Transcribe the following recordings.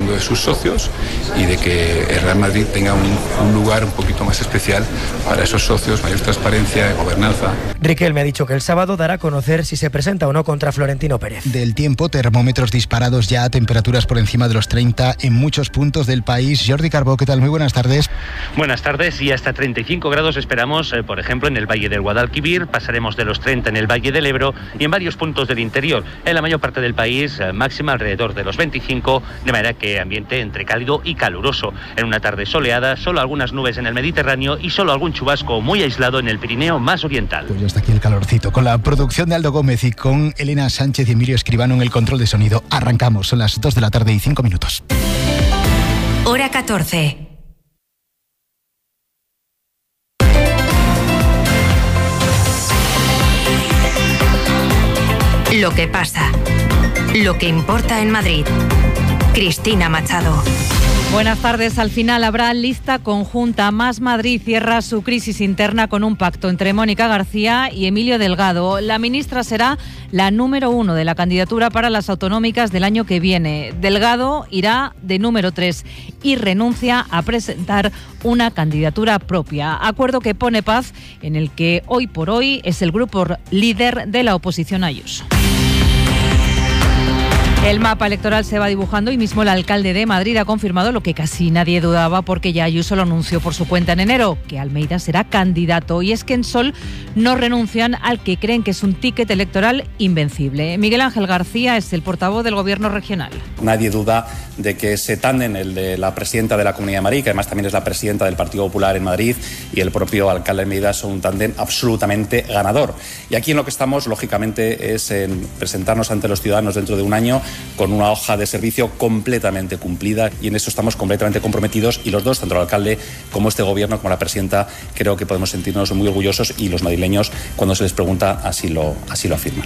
mundo de sus socios y de que el Real Madrid tenga un lugar un poquito más especial para esos socios, mayor transparencia, gobernanza. Riquelme ha dicho que el sábado dará a conocer si se presenta o no contra Florentino Pérez. Del tiempo, termómetros disparados ya a temperaturas por encima de los 30 en muchos puntos del país. Jordi Carbó, ¿qué tal? Muy buenas tardes. Buenas tardes, y hasta 35 grados esperamos, por ejemplo, en el Valle del Guadalquivir, pasaremos de los 30 en el Valle del Ebro y en varios puntos del interior. En la mayor parte del país, máxima alrededor de los 25, de manera que ambiente entre cálido y caluroso. En una tarde soleada, solo algunas nubes en el Mediterráneo y solo algún chubasco muy aislado en el Pirineo más oriental. Pues ya está aquí el calorcito. Con la producción de Aldo Gómez y con Elena Sánchez y Emilio Escribano en el control de sonido. Arrancamos, son las 2 de la tarde y 5 minutos. Hora 14. Lo que pasa. Lo que importa en Madrid. Cristina Machado. Buenas tardes. Al final habrá lista conjunta. Más Madrid cierra su crisis interna con un pacto entre Mónica García y Emilio Delgado. La ministra será la número 1 de la candidatura para las autonómicas del año que viene. Delgado irá de número 3 y renuncia a presentar una candidatura propia. Acuerdo que pone paz en el que hoy por hoy es el grupo líder de la oposición Ayuso. El mapa electoral se va dibujando y mismo el alcalde de Madrid ha confirmado lo que casi nadie dudaba, porque ya Ayuso lo anunció por su cuenta en enero, que Almeida será candidato. Y es que en Sol no renuncian al que creen que es un ticket electoral invencible. Miguel Ángel García es el portavoz del Gobierno regional. Nadie duda de que ese tándem, el de la presidenta de la Comunidad de Madrid, que además también es la presidenta del Partido Popular en Madrid, y el propio alcalde Almeida, son un tándem absolutamente ganador. Y aquí en lo que estamos, lógicamente, es en presentarnos ante los ciudadanos dentro de un año con una hoja de servicio completamente cumplida, y en eso estamos completamente comprometidos, y los dos, tanto el alcalde como este gobierno, como la presidenta, creo que podemos sentirnos muy orgullosos, y los madrileños, cuando se les pregunta, así lo afirman.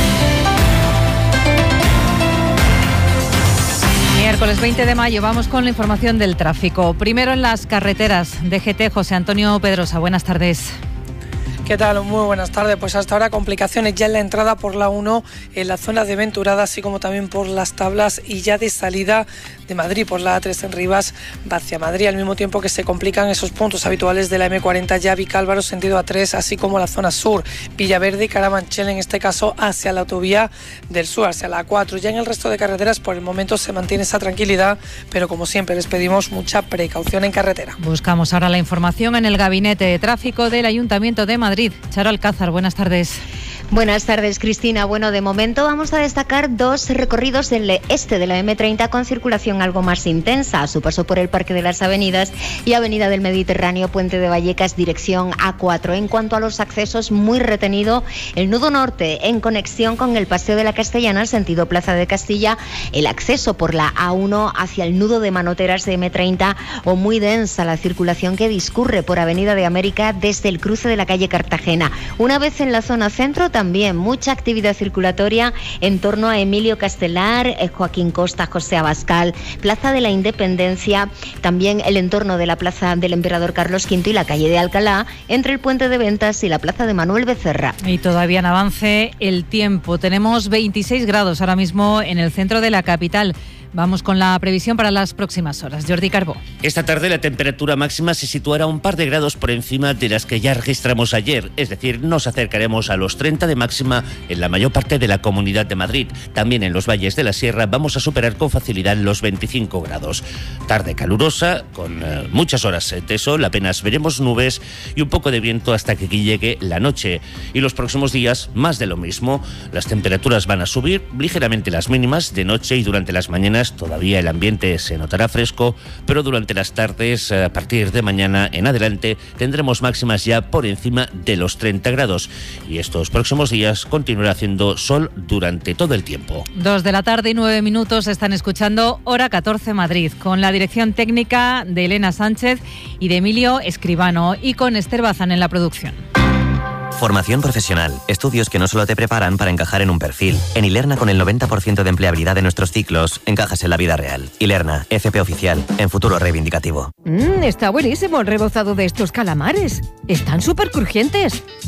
Miércoles 20 de mayo, vamos con la información del tráfico. Primero en las carreteras. DGT, José Antonio Pedrosa, buenas tardes. ¿Qué tal? Muy buenas tardes. Pues hasta ahora complicaciones ya en la entrada por la 1 en la zona de Venturada, así como también por Las Tablas, y ya de salida de Madrid por la A3 en Rivas hacia Madrid, al mismo tiempo que se complican esos puntos habituales de la M40 ya Vicálvaro sentido A3, así como la zona sur, Villaverde y Carabanchel, en este caso hacia la autovía del sur, hacia la A4. Ya en el resto de carreteras por el momento se mantiene esa tranquilidad, pero como siempre les pedimos mucha precaución en carretera. Buscamos ahora la información en el Gabinete de Tráfico del Ayuntamiento de Madrid. Charo Alcázar, buenas tardes. Buenas tardes, Cristina. Bueno, de momento vamos a destacar dos recorridos del este de la M30 con circulación algo más intensa, a su paso por el Parque de las Avenidas y Avenida del Mediterráneo, Puente de Vallecas, dirección A4. En cuanto a los accesos, muy retenido el nudo norte en conexión con el Paseo de la Castellana, sentido Plaza de Castilla, el acceso por la A1 hacia el nudo de Manoteras de M30, o muy densa la circulación que discurre por Avenida de América desde el cruce de la calle Cartagena. Una vez en la zona centro, también mucha actividad circulatoria en torno a Emilio Castelar, Joaquín Costa, José Abascal, Plaza de la Independencia, también el entorno de la Plaza del Emperador Carlos V y la calle de Alcalá, entre el Puente de Ventas y la Plaza de Manuel Becerra. Y todavía en avance el tiempo. Tenemos 26 grados ahora mismo en el centro de la capital. Vamos con la previsión para las próximas horas. Jordi Carbó. Esta tarde la temperatura máxima se situará un par de grados por encima de las que ya registramos ayer, es decir, nos acercaremos a los 30 de máxima en la mayor parte de la Comunidad de Madrid. También en los valles de la Sierra vamos a superar con facilidad los 25 grados. Tarde calurosa, con muchas horas de sol, apenas veremos nubes y un poco de viento hasta que llegue la noche. Y los próximos días, más de lo mismo. Las temperaturas van a subir ligeramente las mínimas de noche, y durante las mañanas todavía el ambiente se notará fresco, pero durante las tardes, a partir de mañana en adelante, tendremos máximas ya por encima de los 30 grados. Y estos próximos días continuará haciendo sol durante todo el tiempo. 2 de la tarde y 9 minutos, están escuchando Hora 14 Madrid, con la dirección técnica de Elena Sánchez y de Emilio Escribano, y con Esther Bazán en la producción. Formación profesional. Estudios que no solo te preparan para encajar en un perfil. En Ilerna, con el 90% de empleabilidad de nuestros ciclos, encajas en la vida real. Ilerna, FP oficial, en futuro reivindicativo. Está buenísimo el rebozado de estos calamares. Están súper crujientes.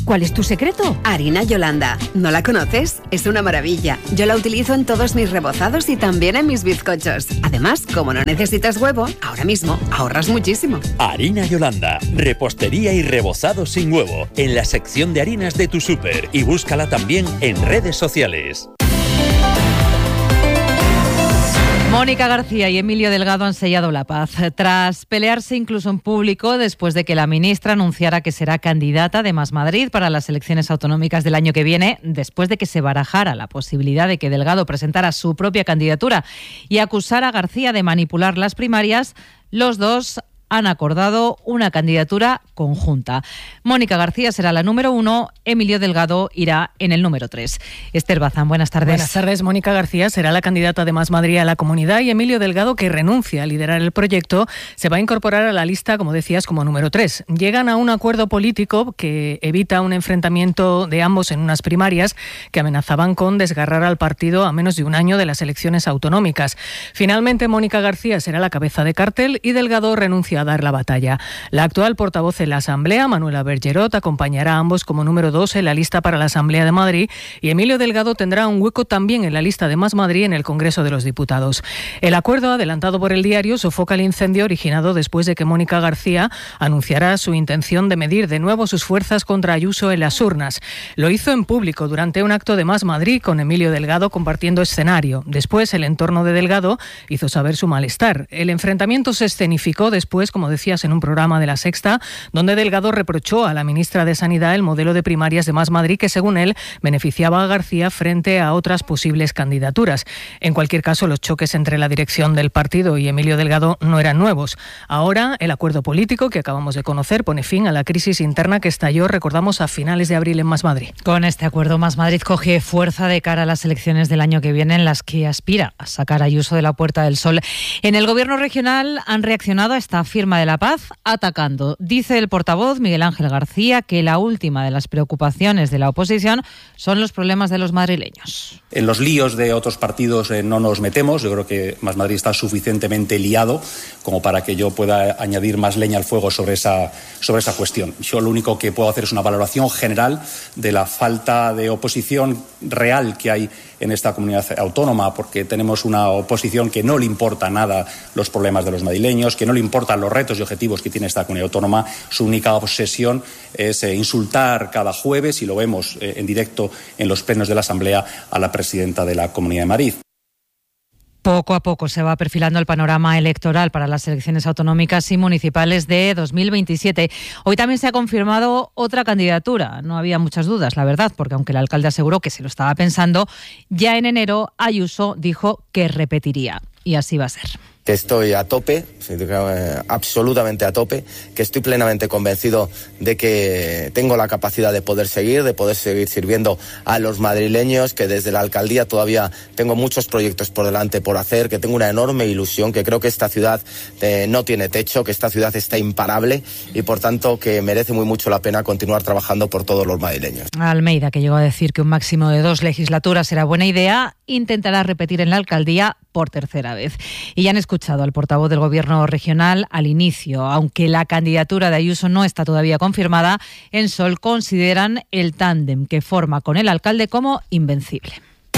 ¿Cuál es tu secreto? Harina Yolanda. ¿No la conoces? Es una maravilla. Yo la utilizo en todos mis rebozados y también en mis bizcochos. Además, como no necesitas huevo, ahora mismo ahorras muchísimo. Harina Yolanda. Repostería y rebozado sin huevo. En la sección de harinas de tu súper. Y búscala también en redes sociales. Mónica García y Emilio Delgado han sellado la paz, tras pelearse incluso en público después de que la ministra anunciara que será candidata de Más Madrid para las elecciones autonómicas del año que viene, después de que se barajara la posibilidad de que Delgado presentara su propia candidatura y acusara a García de manipular las primarias. Los dos han acordado una candidatura conjunta. Mónica García será la número 1, Emilio Delgado irá en el número 3. Esther Bazán, buenas tardes. Buenas tardes. Mónica García será la candidata de Más Madrid a la Comunidad y Emilio Delgado, que renuncia a liderar el proyecto, se va a incorporar a la lista, como decías, como número 3. Llegan a un acuerdo político que evita un enfrentamiento de ambos en unas primarias que amenazaban con desgarrar al partido a menos de un año de las elecciones autonómicas. Finalmente, Mónica García será la cabeza de cartel y Delgado renuncia a dar la batalla. La actual portavoz en la Asamblea, Manuela Bergerot, acompañará a ambos como número 2 en la lista para la Asamblea de Madrid y Emilio Delgado tendrá un hueco también en la lista de Más Madrid en el Congreso de los Diputados. El acuerdo, adelantado por El Diario, sofoca el incendio originado después de que Mónica García anunciara su intención de medir de nuevo sus fuerzas contra Ayuso en las urnas. Lo hizo en público durante un acto de Más Madrid con Emilio Delgado compartiendo escenario. Después, el entorno de Delgado hizo saber su malestar. El enfrentamiento se escenificó después, como decías, en un programa de La Sexta, donde Delgado reprochó a la ministra de Sanidad el modelo de primarias de Más Madrid que, según él, beneficiaba a García frente a otras posibles candidaturas. En cualquier caso, los choques entre la dirección del partido y Emilio Delgado no eran nuevos. Ahora, el acuerdo político que acabamos de conocer pone fin a la crisis interna que estalló, recordamos, a finales de abril en Más Madrid. Con este acuerdo, Más Madrid coge fuerza de cara a las elecciones del año que viene, en las que aspira a sacar a Ayuso de la Puerta del Sol. En el Gobierno regional han reaccionado a esta firma de la paz atacando. Dice el portavoz Miguel Ángel García que la última de las preocupaciones de la oposición son los problemas de los madrileños. En los líos de otros partidos no nos metemos. Yo creo que Más Madrid está suficientemente liado como para que yo pueda añadir más leña al fuego sobre esa cuestión. Yo lo único que puedo hacer es una valoración general de la falta de oposición real que hay en esta comunidad autónoma, porque tenemos una oposición que no le importa nada los problemas de los madrileños, que no le importan los retos y objetivos que tiene esta comunidad autónoma. Su única obsesión es insultar cada jueves, y lo vemos en directo en los plenos de la Asamblea, a la presidenta de la Comunidad de Madrid. Poco a poco se va perfilando el panorama electoral para las elecciones autonómicas y municipales de 2027. Hoy también se ha confirmado otra candidatura. No había muchas dudas, la verdad, porque aunque el alcalde aseguró que se lo estaba pensando, ya en enero Ayuso dijo que repetiría. Y así va a ser. Que estoy a tope, absolutamente a tope, que estoy plenamente convencido de que tengo la capacidad de poder seguir sirviendo a los madrileños, que desde la alcaldía todavía tengo muchos proyectos por delante por hacer, que tengo una enorme ilusión, que creo que esta ciudad no tiene techo, que esta ciudad está imparable y por tanto que merece muy mucho la pena continuar trabajando por todos los madrileños. Almeida, que llegó a decir que un máximo de 2 legislaturas era buena idea, intentará repetir en la alcaldía por tercera vez. Y ya han escuchado al portavoz del Gobierno regional al inicio. Aunque la candidatura de Ayuso no está todavía confirmada, en Sol consideran el tándem que forma con el alcalde como invencible.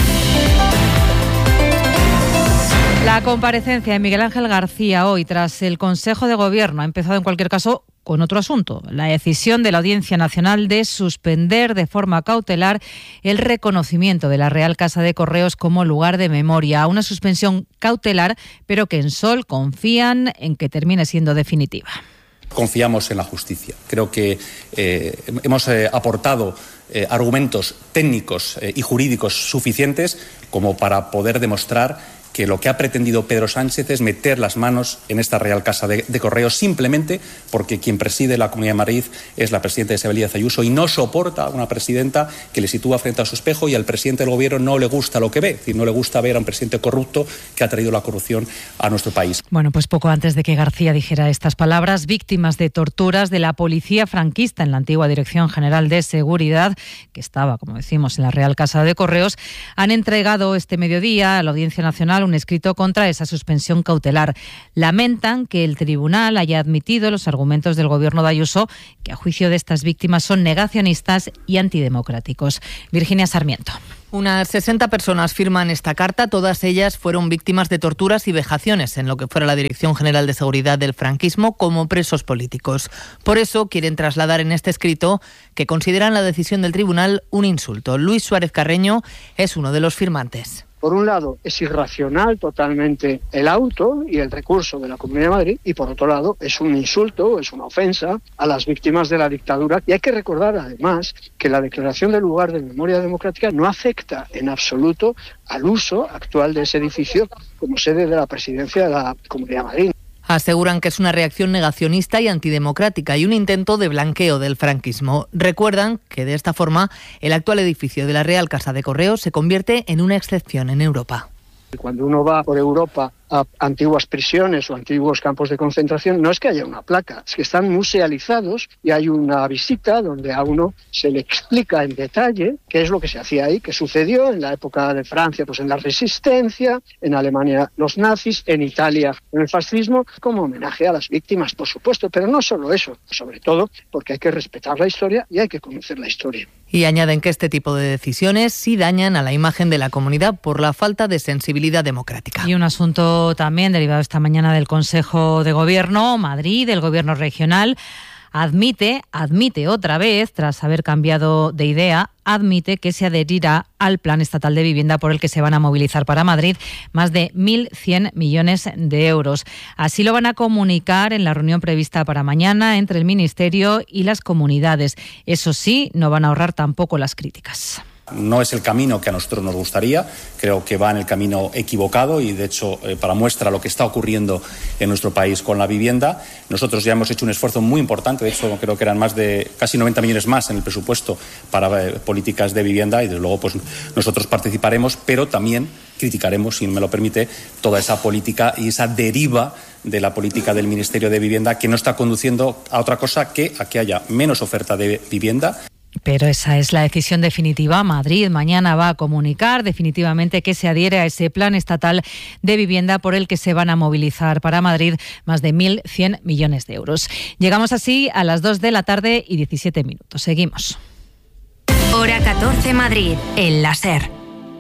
La comparecencia de Miguel Ángel García hoy tras el Consejo de Gobierno ha empezado en cualquier caso con otro asunto, la decisión de la Audiencia Nacional de suspender de forma cautelar el reconocimiento de la Real Casa de Correos como lugar de memoria, una suspensión cautelar, pero que en Sol confían en que termine siendo definitiva. Confiamos en la justicia. Creo que hemos aportado argumentos técnicos y jurídicos suficientes como para poder demostrar que lo que ha pretendido Pedro Sánchez es meter las manos en esta Real Casa de Correos simplemente porque quien preside la Comunidad de Madrid es la presidenta Isabel Díaz Ayuso y no soporta a una presidenta que le sitúa frente a su espejo, y al presidente del Gobierno no le gusta lo que ve, es decir, no le gusta ver a un presidente corrupto que ha traído la corrupción a nuestro país. Bueno, pues poco antes de que García dijera estas palabras, víctimas de torturas de la policía franquista en la antigua Dirección General de Seguridad, que estaba, como decimos, en la Real Casa de Correos, han entregado este mediodía a la Audiencia Nacional un escrito contra esa suspensión cautelar. Lamentan que el tribunal haya admitido los argumentos del gobierno de Ayuso, que a juicio de estas víctimas son negacionistas y antidemocráticos. Virginia Sarmiento. Unas 60 personas firman esta carta. Todas ellas fueron víctimas de torturas y vejaciones en lo que fuera la Dirección General de Seguridad del franquismo como presos políticos. Por eso quieren trasladar en este escrito que consideran la decisión del tribunal un insulto. Luis Suárez Carreño es uno de los firmantes. Por un lado, es irracional totalmente el auto y el recurso de la Comunidad de Madrid, y por otro lado, es un insulto, es una ofensa a las víctimas de la dictadura. Y hay que recordar, además, que la declaración del lugar de memoria democrática no afecta en absoluto al uso actual de ese edificio como sede de la presidencia de la Comunidad de Madrid. Aseguran que es una reacción negacionista y antidemocrática y un intento de blanqueo del franquismo. Recuerdan que de esta forma el actual edificio de la Real Casa de Correos se convierte en una excepción en Europa. Cuando uno va por Europa a antiguas prisiones o antiguos campos de concentración, no es que haya una placa, es que están musealizados y hay una visita donde a uno se le explica en detalle qué es lo que se hacía ahí, qué sucedió en la época de Francia, pues en la Resistencia, en Alemania los nazis, en Italia en el fascismo, como homenaje a las víctimas, por supuesto, pero no solo eso, sobre todo porque hay que respetar la historia y hay que conocer la historia. Y añaden que este tipo de decisiones sí dañan a la imagen de la comunidad por la falta de sensibilidad democrática. Y un asunto también derivado esta mañana del Consejo de Gobierno, Madrid, el Gobierno regional, admite otra vez, tras haber cambiado de idea, admite que se adherirá al Plan Estatal de Vivienda por el que se van a movilizar para Madrid más de 1.100 millones de euros. Así lo van a comunicar en la reunión prevista para mañana entre el Ministerio y las comunidades. Eso sí, no van a ahorrar tampoco las críticas. No es el camino que a nosotros nos gustaría, creo que va en el camino equivocado y de hecho para muestra lo que está ocurriendo en nuestro país con la vivienda. Nosotros ya hemos hecho un esfuerzo muy importante, de hecho creo que eran más de casi 90 millones más en el presupuesto para políticas de vivienda y desde luego pues nosotros participaremos, pero también criticaremos, si me lo permite, toda esa política y esa deriva de la política del Ministerio de Vivienda que no está conduciendo a otra cosa que a que haya menos oferta de vivienda. Pero esa es la decisión definitiva. Madrid mañana va a comunicar definitivamente que se adhiere a ese plan estatal de vivienda por el que se van a movilizar para Madrid más de 1.100 millones de euros. Llegamos así a las 2 de la tarde y 17 minutos. Seguimos. Hora 14 Madrid, el láser.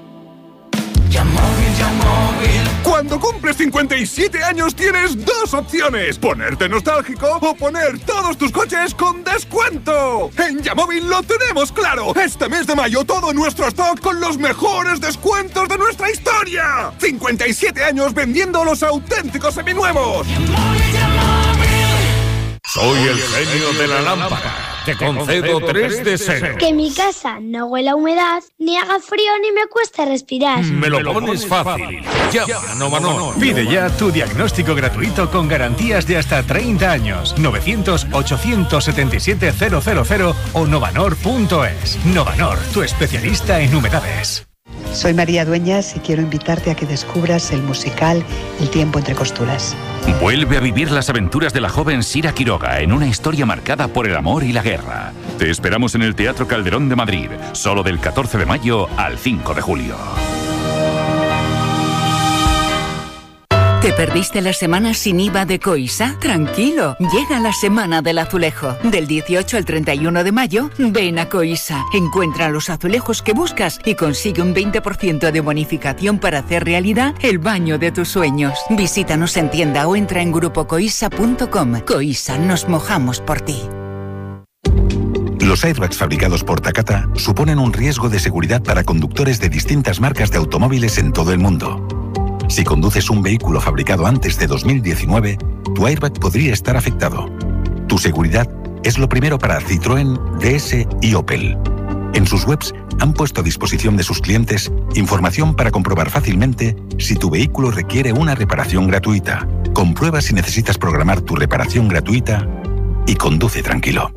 Cuando cumples 57 años tienes dos opciones: ponerte nostálgico o poner todos tus coches con descuento. En Yamóvil lo tenemos claro. Este mes de mayo todo nuestro stock con los mejores descuentos de nuestra historia. 57 años vendiendo los auténticos seminuevos. Soy el genio de la lámpara. Te concedo 3 deseos. Que mi casa no huela a humedad, ni haga frío, ni me cueste respirar. Me lo pones fácil. Llama a Novanor. Pide ya tu diagnóstico gratuito con garantías de hasta 30 años. 900-877-000 o novanor.es. Novanor, tu especialista en humedades. Soy María Dueñas y quiero invitarte a que descubras el musical El tiempo entre costuras. Vuelve a vivir las aventuras de la joven Sira Quiroga en una historia marcada por el amor y la guerra. Te esperamos en el Teatro Calderón de Madrid, solo del 14 de mayo al 5 de julio. ¿Te perdiste la semana sin IVA de Coisa? Tranquilo, llega la Semana del Azulejo. Del 18 al 31 de mayo, ven a Coisa. Encuentra los azulejos que buscas y consigue un 20% de bonificación para hacer realidad el baño de tus sueños. Visítanos en tienda o entra en grupocoisa.com. Coisa, nos mojamos por ti. Los airbags fabricados por Takata suponen un riesgo de seguridad para conductores de distintas marcas de automóviles en todo el mundo. Si conduces un vehículo fabricado antes de 2019, tu airbag podría estar afectado. Tu seguridad es lo primero para Citroën, DS y Opel. En sus webs han puesto a disposición de sus clientes información para comprobar fácilmente si tu vehículo requiere una reparación gratuita. Comprueba si necesitas programar tu reparación gratuita y conduce tranquilo.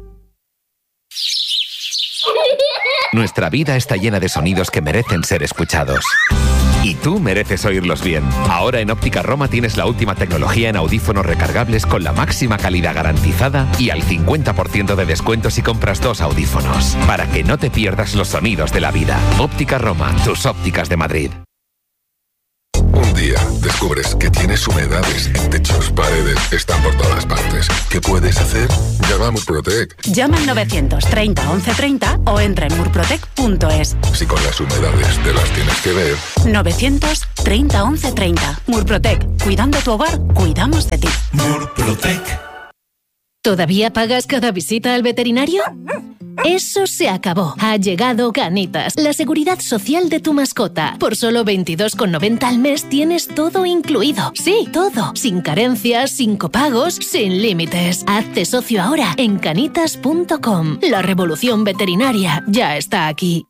Nuestra vida está llena de sonidos que merecen ser escuchados. Y tú mereces oírlos bien. Ahora en Óptica Roma tienes la última tecnología en audífonos recargables con la máxima calidad garantizada y al 50% de descuento si compras 2 audífonos. Para que no te pierdas los sonidos de la vida. Óptica Roma, tus ópticas de Madrid. Un día Descubres que tienes humedades en techos, paredes, están por todas partes. ¿Qué puedes hacer? Llama a Murprotec. Llama al 930 1130 o entra en murprotec.es. Si con las humedades te las tienes que ver. 930 1130. Murprotec. Cuidando tu hogar, cuidamos de ti. Murprotec. ¿Todavía pagas cada visita al veterinario? Eso se acabó. Ha llegado Canitas, la seguridad social de tu mascota. Por solo 22,90 al mes tienes todo incluido. Sí, todo. Sin carencias, sin copagos, sin límites. Hazte socio ahora en canitas.com. La revolución veterinaria ya está aquí.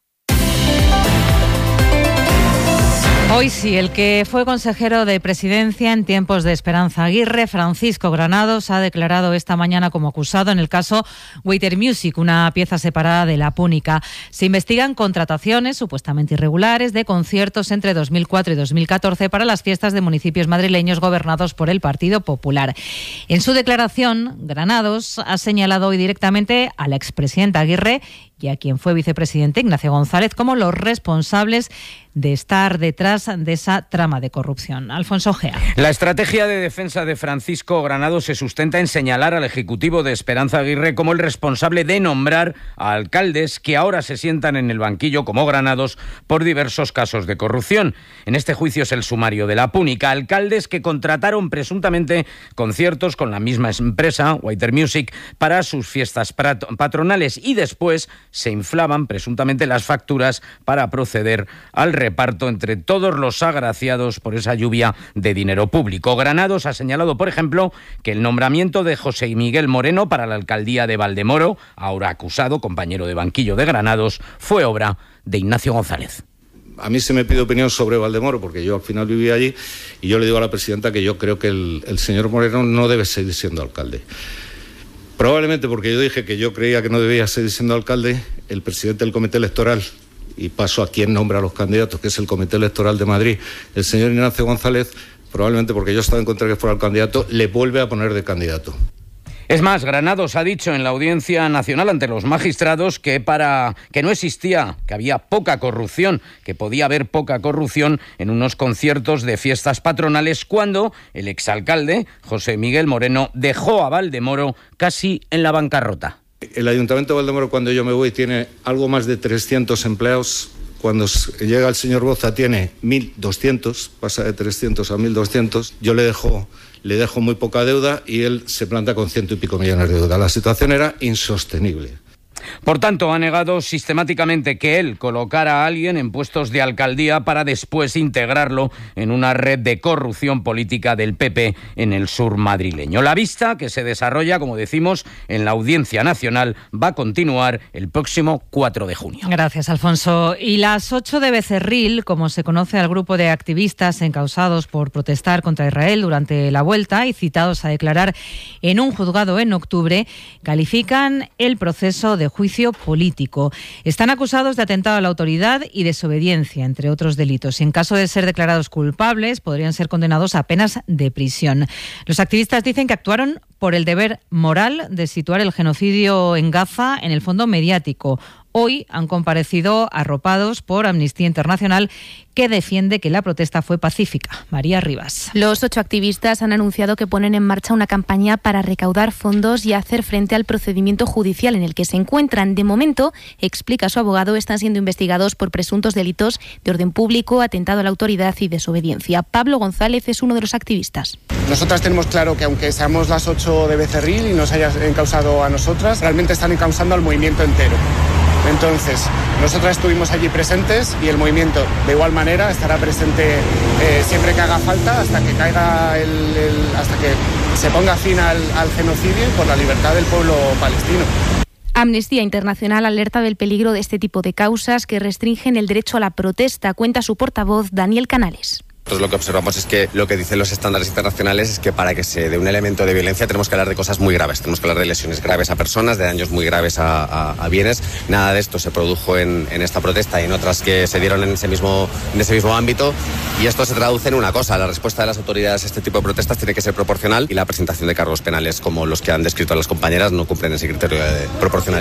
Hoy sí, el que fue consejero de Presidencia en tiempos de Esperanza Aguirre, Francisco Granados, ha declarado esta mañana como acusado en el caso Waiter Music, una pieza separada de la Púnica. Se investigan contrataciones supuestamente irregulares de conciertos entre 2004 y 2014 para las fiestas de municipios madrileños gobernados por el Partido Popular. En su declaración, Granados ha señalado hoy directamente a la expresidenta Aguirre y a quien fue vicepresidente, Ignacio González, como los responsables de estar detrás de esa trama de corrupción. Alfonso Gea. La estrategia de defensa de Francisco Granados se sustenta en señalar al ejecutivo de Esperanza Aguirre como el responsable de nombrar a alcaldes que ahora se sientan en el banquillo como Granados por diversos casos de corrupción. En este juicio es el sumario de la Púnica. Alcaldes que contrataron presuntamente conciertos con la misma empresa, Waiter Music, para sus fiestas patronales y después se inflaban presuntamente las facturas para proceder al reparto entre todos los agraciados por esa lluvia de dinero público. Granados ha señalado, por ejemplo, que el nombramiento de José Miguel Moreno para la alcaldía de Valdemoro, ahora acusado, compañero de banquillo de Granados, fue obra de Ignacio González. A mí se me pide opinión sobre Valdemoro, porque yo al final viví allí, y yo le digo a la presidenta que yo creo que el señor Moreno no debe seguir siendo alcalde. Probablemente porque yo dije que yo creía que no debía seguir siendo alcalde, el presidente del comité electoral, y paso a quien nombra a los candidatos, que es el comité electoral de Madrid, el señor Ignacio González, probablemente porque yo estaba en contra de que fuera el candidato, le vuelve a poner de candidato. Es más, Granados ha dicho en la Audiencia Nacional ante los magistrados que no existía, que había poca corrupción, que podía haber poca corrupción en unos conciertos de fiestas patronales cuando el exalcalde, José Miguel Moreno, dejó a Valdemoro casi en la bancarrota. El Ayuntamiento de Valdemoro, cuando yo me voy, tiene algo más de 300 empleados. Cuando llega el señor Boza tiene 1.200, pasa de 300 a 1.200. Yo le dejo muy poca deuda y él se planta con 100 y pico millones de deuda. La situación era insostenible. Por tanto, ha negado sistemáticamente que él colocara a alguien en puestos de alcaldía para después integrarlo en una red de corrupción política del PP en el sur madrileño. La vista, que se desarrolla, como decimos, en la Audiencia Nacional, va a continuar el próximo 4 de junio. Gracias, Alfonso. Y las 8 de Becerril, como se conoce al grupo de activistas encausados por protestar contra Israel durante la vuelta y citados a declarar en un juzgado en octubre, califican el proceso de juicio político. Están acusados de atentado a la autoridad y desobediencia, entre otros delitos. Y en caso de ser declarados culpables, podrían ser condenados a penas de prisión. Los activistas dicen que actuaron por el deber moral de situar el genocidio en Gaza en el fondo mediático. Hoy han comparecido arropados por Amnistía Internacional, que defiende que la protesta fue pacífica. María Rivas. Los 8 activistas han anunciado que ponen en marcha una campaña para recaudar fondos y hacer frente al procedimiento judicial en el que se encuentran. De momento, explica su abogado, están siendo investigados por presuntos delitos de orden público, atentado a la autoridad y desobediencia. Pablo González es uno de los activistas. Nosotras tenemos claro que aunque seamos las 8 de Becerril y nos haya encausado a nosotras, realmente están encausando al movimiento entero. Entonces, nosotras estuvimos allí presentes y el movimiento de igual manera estará presente siempre que haga falta hasta que caiga hasta que se ponga fin al genocidio y por la libertad del pueblo palestino. Amnistía Internacional alerta del peligro de este tipo de causas que restringen el derecho a la protesta, cuenta su portavoz Daniel Canales. Nosotros lo que observamos es que lo que dicen los estándares internacionales es que para que se dé un elemento de violencia tenemos que hablar de cosas muy graves, tenemos que hablar de lesiones graves a personas, de daños muy graves a bienes. Nada de esto se produjo en esta protesta y en otras que se dieron en ese mismo ámbito, y esto se traduce en una cosa: la respuesta de las autoridades a este tipo de protestas tiene que ser proporcional y la presentación de cargos penales como los que han descrito las compañeras no cumplen ese criterio de proporcionalidad.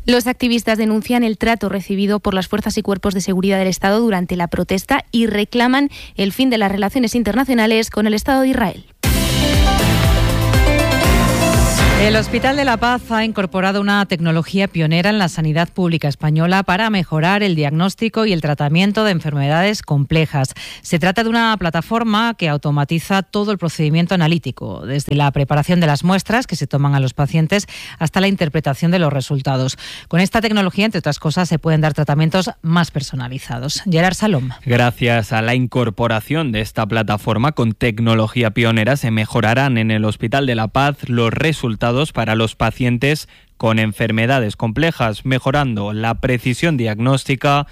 Los activistas denuncian el trato recibido por las fuerzas y cuerpos de seguridad del Estado durante la protesta y reclaman el fin de las relaciones internacionales con el Estado de Israel. El Hospital de la Paz ha incorporado una tecnología pionera en la sanidad pública española para mejorar el diagnóstico y el tratamiento de enfermedades complejas. Se trata de una plataforma que automatiza todo el procedimiento analítico, desde la preparación de las muestras que se toman a los pacientes hasta la interpretación de los resultados. Con esta tecnología, entre otras cosas, se pueden dar tratamientos más personalizados. Gerard Salom. Gracias a la incorporación de esta plataforma con tecnología pionera, se mejorarán en el Hospital de la Paz los resultados para los pacientes con enfermedades complejas, mejorando la precisión diagnóstica,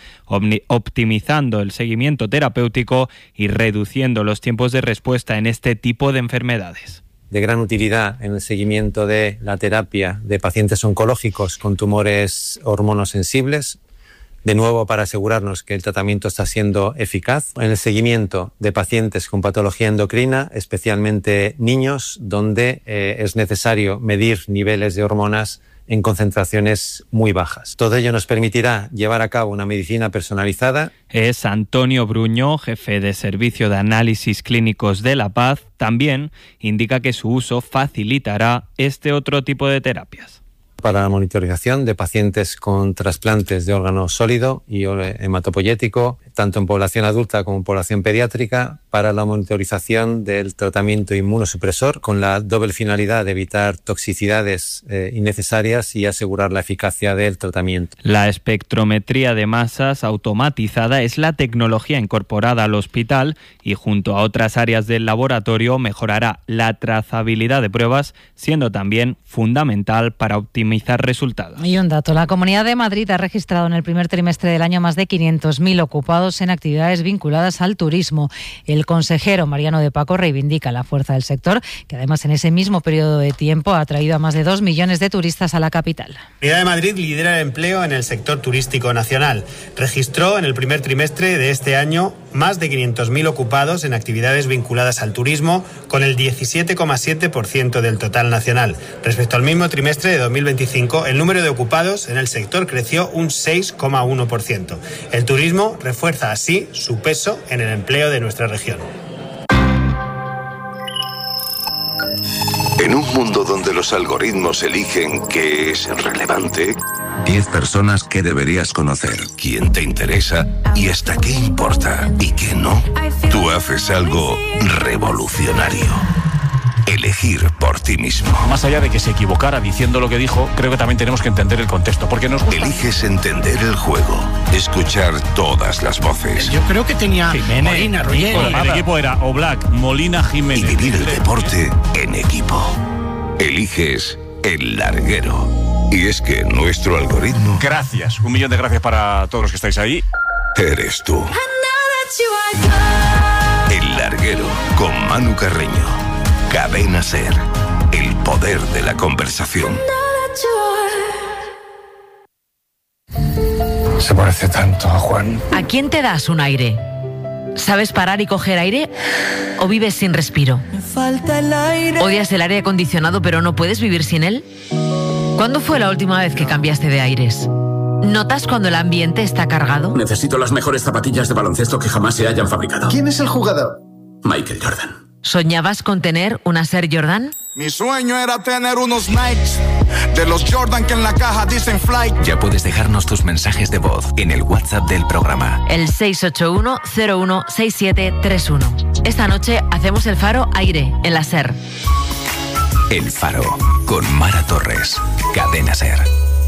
optimizando el seguimiento terapéutico y reduciendo los tiempos de respuesta en este tipo de enfermedades. De gran utilidad en el seguimiento de la terapia de pacientes oncológicos con tumores hormonosensibles, de nuevo para asegurarnos que el tratamiento está siendo eficaz. En el seguimiento de pacientes con patología endocrina, especialmente niños, donde es necesario medir niveles de hormonas en concentraciones muy bajas. Todo ello nos permitirá llevar a cabo una medicina personalizada. Es Antonio Bruñó, jefe de Servicio de Análisis Clínicos de La Paz. También indica que su uso facilitará este otro tipo de terapias. Para la monitorización de pacientes con trasplantes de órgano sólido y hematopoyético, tanto en población adulta como en población pediátrica, para la monitorización del tratamiento inmunosupresor, con la doble finalidad de evitar toxicidades innecesarias y asegurar la eficacia del tratamiento. La espectrometría de masas automatizada es la tecnología incorporada al hospital y junto a otras áreas del laboratorio mejorará la trazabilidad de pruebas, siendo también fundamental para optimizar resultados. Y un dato, la Comunidad de Madrid ha registrado en el primer trimestre del año más de 500.000 ocupados en actividades vinculadas al turismo. El consejero Mariano de Paco reivindica la fuerza del sector, que además en ese mismo periodo de tiempo ha atraído a más de 2 millones de turistas a la capital. La Comunidad de Madrid lidera el empleo en el sector turístico nacional. Registró en el primer trimestre de este año más de 500.000 ocupados en actividades vinculadas al turismo, con el 17,7% del total nacional. Respecto al mismo trimestre de 2025, el número de ocupados en el sector creció un 6,1%. El turismo refuerza así su peso en el empleo de nuestra región. En un mundo donde los algoritmos eligen qué es relevante, 10 personas que deberías conocer, quién te interesa y hasta qué importa y qué no, tú haces algo revolucionario. Elegir por ti mismo. Más allá de que se equivocara diciendo lo que dijo, creo que también tenemos que entender el contexto, porque nos gusta. Eliges entender el juego, escuchar todas las voces. Yo creo que tenía Jiménez, Molina, Roger. El equipo era Oblak, Molina, Jiménez. Y vivir el deporte en equipo. Eliges El Larguero. Y es que nuestro algoritmo... Gracias, 1 millón de gracias para todos los que estáis ahí. Eres tú. El Larguero, con Manu Carreño. Cadena SER, el poder de la conversación. Se parece tanto a Juan. ¿A quién te das un aire? ¿Sabes parar y coger aire? ¿O vives sin respiro? Me falta el aire. ¿Odias el aire acondicionado pero no puedes vivir sin él? ¿Cuándo fue la última vez que cambiaste de aires? ¿Notas cuando el ambiente está cargado? Necesito las mejores zapatillas de baloncesto que jamás se hayan fabricado. ¿Quién es el jugador? Michael Jordan. ¿Soñabas con tener una Air Jordan? Mi sueño era tener unos Nikes de los Jordan que en la caja dicen Flight. Ya puedes dejarnos tus mensajes de voz en el WhatsApp del programa. El 681-016731. Esta noche hacemos el Faro Aire en la SER. El Faro, con Mara Torres. Cadena SER.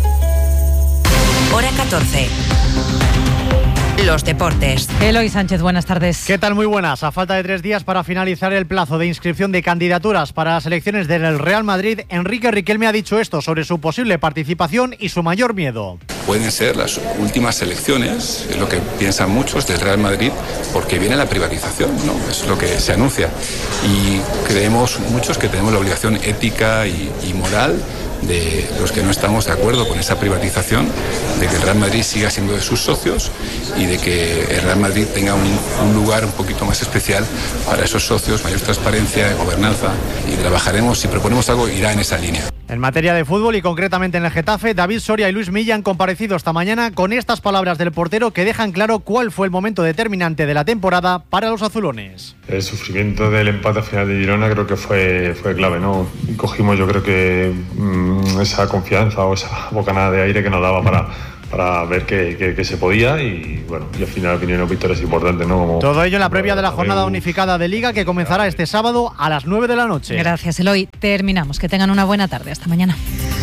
Hora 14. Los deportes. Eloy Sánchez, buenas tardes. ¿Qué tal? Muy buenas. A falta de 3 días para finalizar el plazo de inscripción de candidaturas para las elecciones del Real Madrid, Enrique Riquelme ha dicho esto sobre su posible participación y su mayor miedo. Pueden ser las últimas elecciones, es lo que piensan muchos del Real Madrid, porque viene la privatización, ¿no? Es lo que se anuncia. Y creemos muchos que tenemos la obligación ética y moral de los que no estamos de acuerdo con esa privatización, de que el Real Madrid siga siendo de sus socios y de que el Real Madrid tenga un lugar un poquito más especial para esos socios, mayor transparencia, gobernanza, y trabajaremos, si proponemos algo, irá en esa línea. En materia de fútbol y concretamente en el Getafe, David Soria y Luis Milla han comparecido esta mañana con estas palabras del portero que dejan claro cuál fue el momento determinante de la temporada para los azulones. El sufrimiento del empate final de Girona creo que fue clave, ¿no? Cogimos, yo creo que esa confianza o esa bocanada de aire que nos daba para ver que se podía, y bueno, y al final vinieron victorias importantes, ¿no? Todo ello en la previa de la jornada unificada de Liga que comenzará este sábado a las 9 de la noche. Gracias, Eloy. Terminamos. Que tengan una buena tarde. Hasta mañana.